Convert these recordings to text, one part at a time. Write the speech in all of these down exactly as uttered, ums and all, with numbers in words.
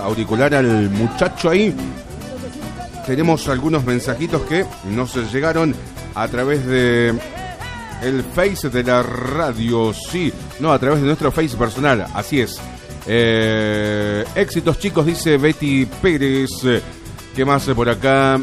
auricular al muchacho ahí. Tenemos algunos mensajitos que nos llegaron a través de el Face de la radio, sí, no, a través de nuestro Face personal, así es. Eh, éxitos chicos, dice Betty Pérez. ¿Qué más por acá?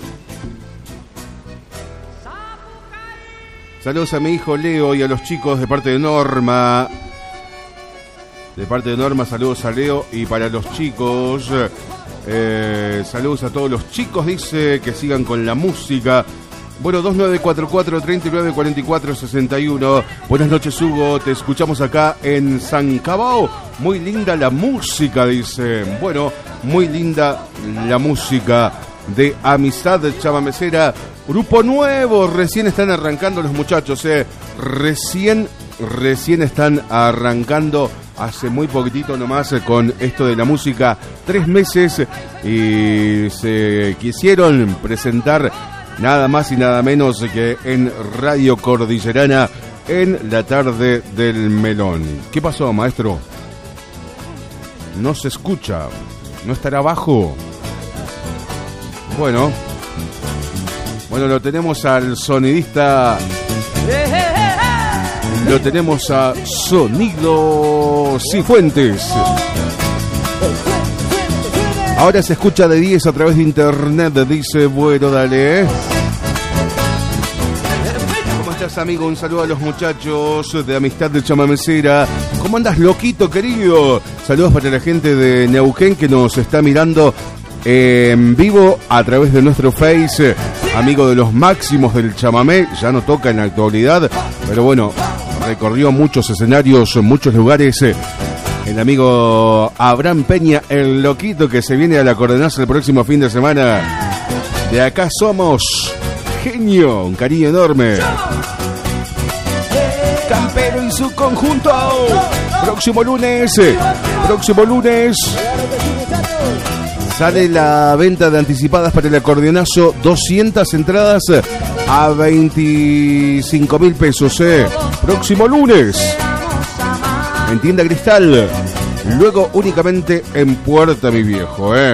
Saludos a mi hijo Leo y a los chicos de parte de Norma. De parte de Norma, saludos a Leo y para los chicos. Eh, saludos a todos los chicos, dice, que sigan con la música. Bueno, dos nueve cuatro cuatro, tres nueve cuatro cuatro, seis uno. Buenas noches, Hugo, te escuchamos acá en San Cabao. Muy linda la música, dice. Bueno, muy linda la música de Amistad Chamamecera. Grupo nuevo, recién están arrancando los muchachos, eh. Recién, recién están arrancando hace muy poquitito nomás eh, con esto de la música. Tres meses y se quisieron presentar nada más y nada menos que en Radio Cordillerana en la tarde del melón. ¿Qué pasó, maestro? No se escucha. ¿No estará abajo? Bueno. Bueno, lo tenemos al sonidista. Lo tenemos a Sonido Cifuentes. Ahora se escucha de diez a través de internet, dice, bueno, dale. ¿Cómo estás, amigo? Un saludo a los muchachos de Amistad de Chamamecera. ¿Cómo andas, loquito, querido? Saludos para la gente de Neuquén que nos está mirando en vivo a través de nuestro Face. Amigo de los máximos del chamamé, ya no toca en la actualidad, pero bueno, recorrió muchos escenarios, muchos lugares. El amigo Abraham Peña, el loquito, que se viene a la Coordenaza el próximo fin de semana. De acá somos genio, un cariño enorme. Campero y su conjunto. Próximo lunes, próximo lunes sale la venta de anticipadas para el acordeonazo. doscientas entradas a veinticinco mil pesos. Eh. Próximo lunes en Tienda Cristal. Luego únicamente en Puerta Mi Viejo. Eh.